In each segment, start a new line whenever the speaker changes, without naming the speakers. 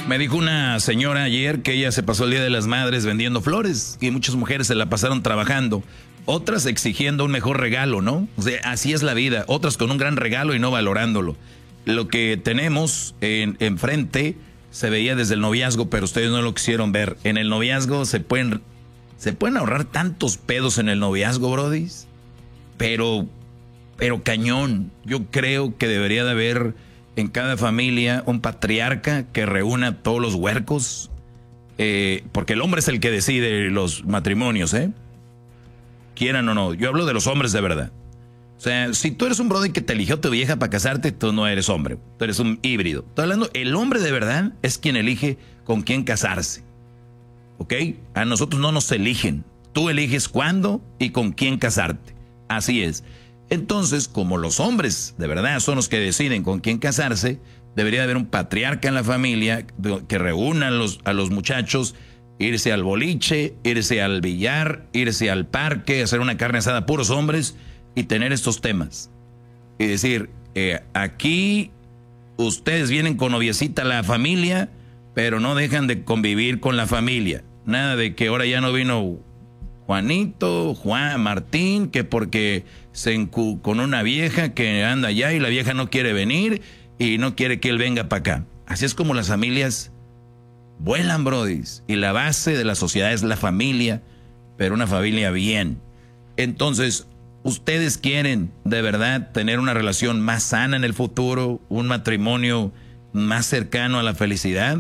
Me dijo una señora ayer que ella se pasó el Día de las Madres vendiendo flores y muchas mujeres se la pasaron trabajando. Otras exigiendo un mejor regalo, ¿no? O sea, así es la vida. Otras con un gran regalo y no valorándolo. Lo que tenemos enfrente se veía desde el noviazgo, pero ustedes no lo quisieron ver. En el noviazgo se pueden ahorrar tantos pedos en el noviazgo, brodis. Pero cañón. Yo creo que debería de haber en cada familia un patriarca que reúna a todos los huercos. Porque el hombre es el que decide los matrimonios, ¿eh? Quieran o no. Yo hablo de los hombres de verdad. O sea, si tú eres un brody que te eligió tu vieja para casarte, tú no eres hombre. Tú eres un híbrido. Estoy hablando, el hombre de verdad es quien elige con quién casarse. ¿Ok? A nosotros no nos eligen. Tú eliges cuándo y con quién casarte. Así es. Entonces, como los hombres de verdad son los que deciden con quién casarse, debería haber un patriarca en la familia que reúna a los muchachos, irse al boliche, irse al billar, irse al parque, hacer una carne asada, puros hombres, y tener estos temas. Y decir, aquí ustedes vienen con noviecita a la familia, pero no dejan de convivir con la familia. Nada de que ahora ya no vino Juanito, Juan, Martín, que porque con una vieja que anda allá y la vieja no quiere venir y no quiere que él venga para acá. Así es como las familias vuelan, brodis. Y la base de la sociedad es la familia, pero una familia bien. Entonces, ¿ustedes quieren de verdad tener una relación más sana en el futuro? ¿Un matrimonio más cercano a la felicidad?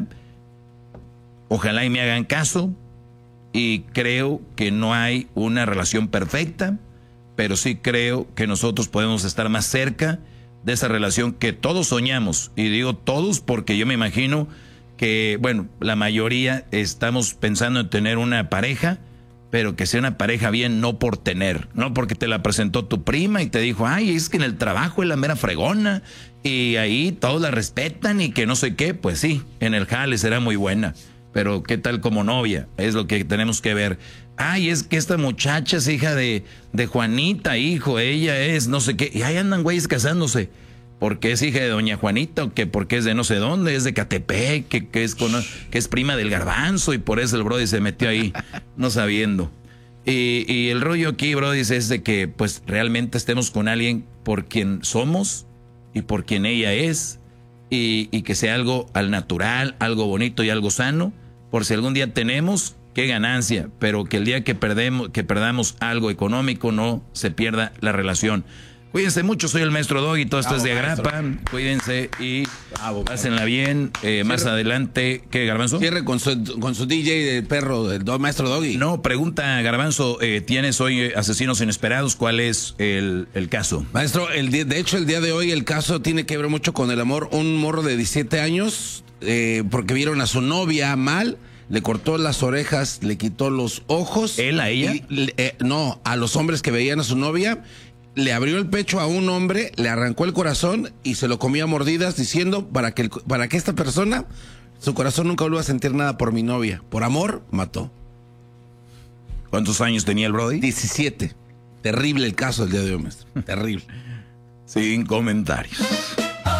Ojalá y me hagan caso. Y creo que no hay una relación perfecta, pero sí creo que nosotros podemos estar más cerca de esa relación que todos soñamos. Y digo todos porque yo me imagino que, bueno, la mayoría estamos pensando en tener una pareja, pero que sea una pareja bien, no por tener, no porque te la presentó tu prima y te dijo, ay, es que en el trabajo es la mera fregona y ahí todos la respetan y que no sé qué. Pues sí, en el jale será muy buena, pero ¿qué tal como novia? Es lo que tenemos que ver. Ay, es que esta muchacha es hija de Juanita, hijo, ella es no sé qué. Y ahí andan güeyes casándose. Porque es hija de doña Juanita, o que porque es de no sé dónde, es de Catepec, que es prima del Garbanzo, y por eso el brody se metió ahí, no sabiendo. Y el rollo aquí, brody, es de que pues realmente estemos con alguien por quien somos y por quien ella es, y que sea algo al natural, algo bonito y algo sano, por si algún día tenemos, qué ganancia, pero que el día que perdamos algo económico no se pierda la relación. Cuídense mucho, soy el maestro Doggy, todo esto es de Agrapa, cuídense y pásenla bien. Más adelante, ¿qué, Garbanzo?
Cierre con su DJ del perro, del maestro Doggy.
No, pregunta Garbanzo, tienes hoy Asesinos Inesperados, ¿cuál es el caso?
Maestro, de hecho el día de hoy el caso tiene que ver mucho con el amor. Un morro de 17 años, porque vieron a su novia mal, le cortó las orejas, le quitó los ojos.
¿Él a ella?
No, a los hombres que veían a su novia. Le abrió el pecho a un hombre, le arrancó el corazón y se lo comía a mordidas diciendo para que esta persona, su corazón nunca vuelva a sentir nada por mi novia. Por amor, mató.
¿Cuántos años tenía el brody?
17. Terrible el caso del día de hoy, maestro. Terrible.
Sin comentarios.